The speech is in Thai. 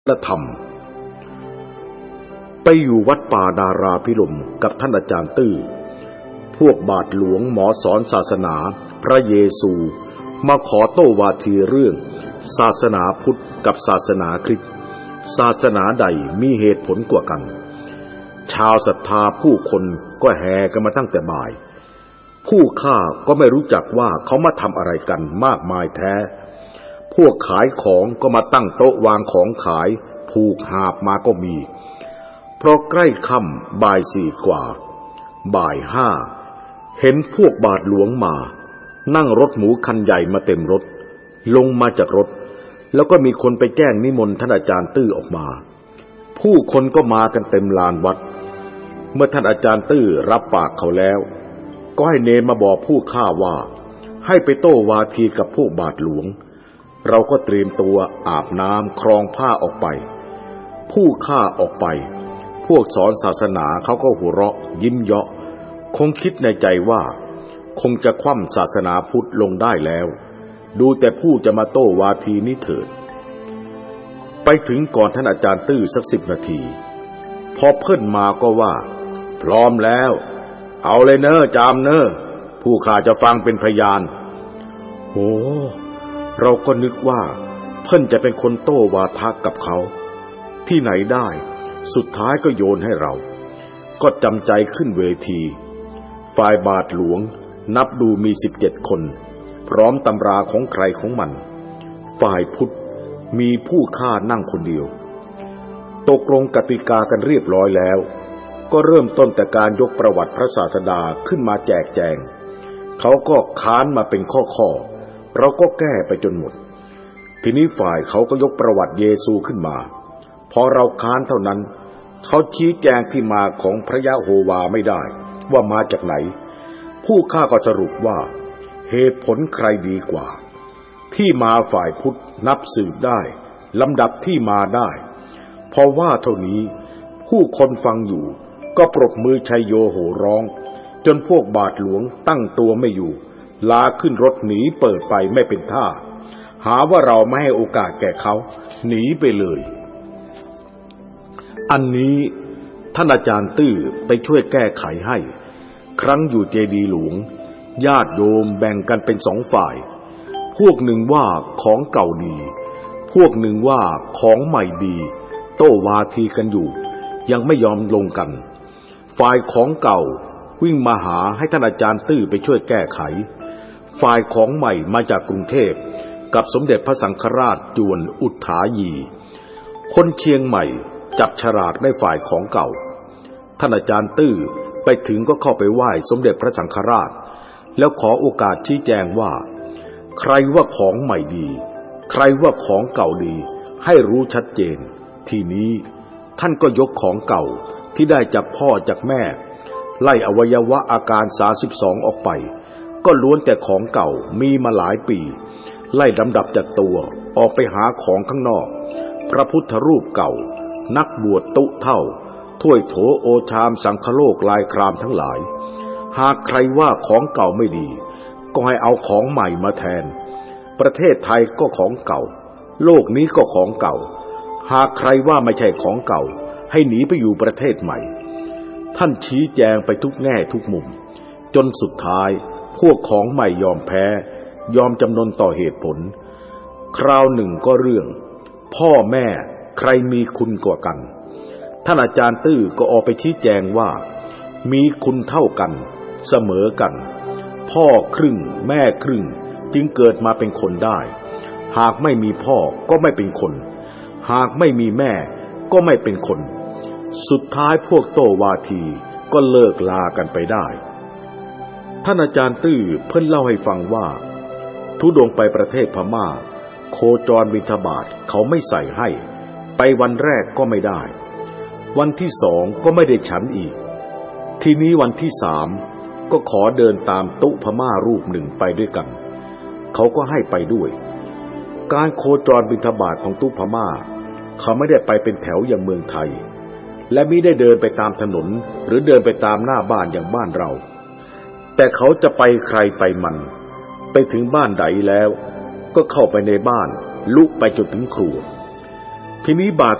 และธรรมไปอยู่วัดป่าดาราพิรมย์กับท่านอาจารย์ตื้อพวกบาทหลวงหมอสอนศาสนาพระเยซูมาขอโต้วาทีเรื่องศาสนาพุทธกับศาสนาคริสต์ศาสนาใดมีเหตุผลกว่ากันชาวศรัทธาผู้คนก็แห่กันมาตั้งแต่บ่ายผู้ฆ่าก็ไม่รู้จักว่าเขามาทำอะไรกันมากมายแท้พวกขายของก็มาตั้งโต๊ะวางของขายผูกหาบมาก็มีเพราะใกล้ค่ำบ่ายสี่กว่าบ่ายห้าเห็นพวกบาทหลวงมานั่งรถหมูคันใหญ่มาเต็มรถลงมาจากรถแล้วก็มีคนไปแจ้งนิมนต์ท่านอาจารย์ตื้อออกมาผู้คนก็มากันเต็มลานวัดเมื่อท่านอาจารย์ตื้อรับปากเขาแล้วก็ให้เนรมาบอกผู้ฆ่าว่าให้ไปโต้วาทีกับพวกบาทหลวงเราก็เตรียมตัวอาบน้ำครองผ้าออกไปผู้ฆ่าออกไปพวกสอนศาสนาเขาก็หัวเราะยิ้มเยาะคงคิดในใจว่าคงจะคว่ำศาสนาพุทธลงได้แล้วดูแต่ผู้จะมาโต้วาทีนี้เถิดไปถึงก่อนท่านอาจารย์ตื้อสัก10 นาทีพอเพิ่นมาก็ว่าพร้อมแล้วเอาเลยเนอะจามเนอะผู้ข้าจะฟังเป็นพยานโอ้เราก็นึกว่าเพิ่นจะเป็นคนโต้วาทะกับเขาที่ไหนได้สุดท้ายก็โยนให้เราก็จำใจขึ้นเวทีฝ่ายบาทหลวงนับดูมี17 คนพร้อมตำราของใครของมันฝ่ายพุทธมีผู้ฆ่านั่งคนเดียวตกลงกติกากันเรียบร้อยแล้วก็เริ่มต้นแต่การยกประวัติพระศาสดาขึ้นมาแจกแจงเขาก็ค้านมาเป็นข้อเราก็แก้ไปจนหมดทีนี้ฝ่ายเขาก็ยกประวัติเยซูขึ้นมาพอเราค้านเท่านั้นเขาชี้แจงที่มาของพระยะโฮวาไม่ได้ว่ามาจากไหนผู้ฆ่าก็สรุปว่าเหตุผลใครดีกว่าที่มาฝ่ายพุทธนับสืบได้ลำดับที่มาได้พอว่าเท่านี้ผู้คนฟังอยู่ก็ปรบมือชัยโยโห่ร้องจนพวกบาทหลวงตั้งตัวไม่อยู่ลาขึ้นรถหนีเปิดไปไม่เป็นท่าหาว่าเราไม่ให้โอกาสแก่เขาหนีไปเลยอันนี้ท่านอาจารย์ตื้อไปช่วยแก้ไขให้ครั้งอยู่เจดีย์หลวงญาติโยมแบ่งกันเป็น2 ฝ่ายพวกหนึ่งว่าของเก่าดีพวกหนึ่งว่าของใหม่ดีโต้วาทีกันอยู่ยังไม่ยอมลงกันฝ่ายของเก่าวิ่งมาหาให้ท่านอาจารย์ตื้อไปช่วยแก้ไขฝ่ายของใหม่มาจากกรุงเทพกับสมเด็จพระสังฆราชจวนอุทธายีคนเชียงใหม่จับฉลากในฝ่ายของเก่าท่านอาจารย์ตื้อไปถึงก็เข้าไปไหว้สมเด็จพระสังฆราชแล้วขอโอกาสชี้แจงว่าใครว่าของใหม่ดีใครว่าของเก่าดีให้รู้ชัดเจนทีนี้ท่านก็ยกของเก่าที่ได้จากพ่อจากแม่ไล่อวัยวะอาการ32ออกไปก็ล้วนแต่ของเก่ามีมาหลายปีไล่ลำดับจากตัวออกไปหาของข้างนอกพระพุทธรูปเก่านักบวชตุเท่าถ้วยโถโอชามสังฆโลกลายครามทั้งหลายหากใครว่าของเก่าไม่ดีก็ให้เอาของใหม่มาแทนประเทศไทยก็ของเก่าโลกนี้ก็ของเก่าหากใครว่าไม่ใช่ของเก่าให้หนีไปอยู่ประเทศใหม่ท่านชี้แจงไปทุกแง่ทุกมุมจนสุดท้ายพวกของใหม่ยอมแพ้ยอมจำนนต่อเหตุผลคราวหนึ่งก็เรื่องพ่อแม่ใครมีคุณกว่ากันท่านอาจารย์ตื้อก็ออกไปชี้แจงว่ามีคุณเท่ากันเสมอกันพ่อครึ่งแม่ครึ่งจึงเกิดมาเป็นคนได้หากไม่มีพ่อก็ไม่เป็นคนหากไม่มีแม่ก็ไม่เป็นคนสุดท้ายพวกโตวาทีก็เลิกลากันไปได้ท่านอาจารย์ตื้อเพิ่นเล่าให้ฟังว่าธุดงค์ไปประเทศพม่าโคจรบิณฑบาตเขาไม่ใส่ให้ไปวันแรกก็ไม่ได้วันที่2ก็ไม่ได้ฉันอีกทีนี้วันที่3ก็ขอเดินตามตุพม่ารูปหนึ่งไปด้วยกันเขาก็ให้ไปด้วยการโคจรบิณฑบาตของตุพม่าเขาไม่ได้ไปเป็นแถวอย่างเมืองไทยและมิได้เดินไปตามถนนหรือเดินไปตามหน้าบ้านอย่างบ้านเราแต่เขาจะไปใครไปมันไปถึงบ้านใดแล้วก็เข้าไปในบ้านลุไปจนถึงครัวทีนี้บาท